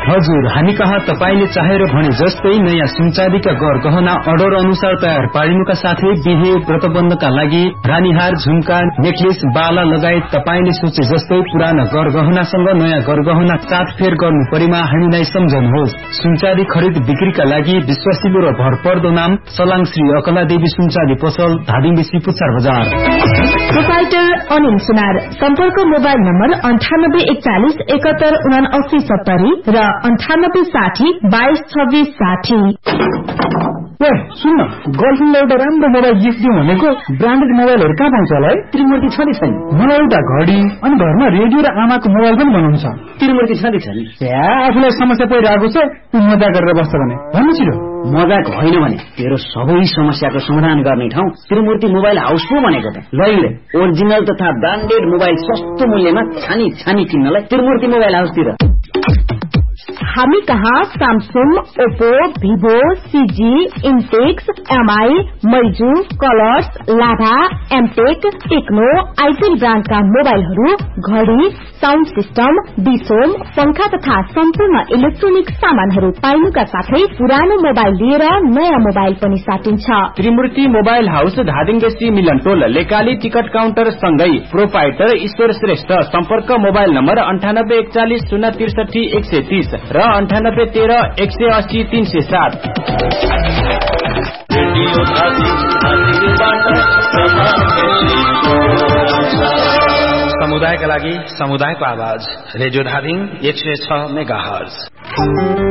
हजुर, हामी कहाँ तपाईले चाहेर भने जस्तै नयाँ सुनचाँदीका गहना अर्डर अनुसार तयार पारिनुका साथै बिहे व्रतबन्धका लागि रानीहार, झुम्का, नेकलेस, बाला लगायत तपाईले सोचे जस्तै पुराना गहनासँग नयाँ गहना चाटफेर गर्नु परेमा हामीलाई सम्झनुहोस्। सुनचाँदी खरिद बिक्रीका लागि विश्वासिलो र भरपर्दो नाम सलाङ श्री अकला देवी सुनचाँदी पसल, धादिङ बेसी पुच्छार बजार। प्रोपाइटर अनिल सुनार, सम्पर्क मोबाइल नम्बर 9841717970 र 9860222660। सुन्न, गर्लफ्रेन्डलाई एउटा राम्रो मोबाइल गिफ्ट दिउँ भनेको ब्रान्डेड मोबाइलहरू कहाँ पाउँछ होला है? त्रिमूर्ति छ नि छैन? मलाई एउटा घडी अनि घरमा रेडियो र आमाको मोबाइल पनि बनाउनु छ। त्रिमूर्ति छ नि छैन? आफूलाई समस्या परिरहेको छ, तू मजा गरेर बस्छ भने भन्नु छिरो। मजाक होइन भने तेरो सबै समस्याको समाधान गर्ने ठाउँ त्रिमूर्ति मोबाइल हाउस पो भनेको त। लैले ओरिजिनल तथा ब्रान्डेड मोबाइल सस्तो मूल्यमा छानी किन्नलाई त्रिमूर्ति मोबाइल हाउसतिर। हामी कहाँ Samsung, Oppo, Vivo, CG, इन्टेक्स, MI, मैजू, colours, लाभा, एमटेक, टेक्नो, आइटेल ब्रान्डका मोबाइलहरू, घडी, साउन्ड सिस्टम, डिसोम, पंखा तथा सम्पूर्ण इलेक्ट्रोनिक सामानहरू पाइनुका साथै पुरानो मोबाइल लिएर नयाँ मोबाइल पनि साटिन्छ। त्रिमूर्ति मोबाइल हाउस, धादिङ बेसी मिलन टोल, लेकाली टिकट काउन्टर सँगै प्रोपाइटर ईश्वर श्रेष्ठ। सम्पर्क मोबाइल नम्बर 9841063130 र 9813180307। समुदायका लागि समुदायको आवाज, रेडियो धादिङ 106 मेगाहर्ज।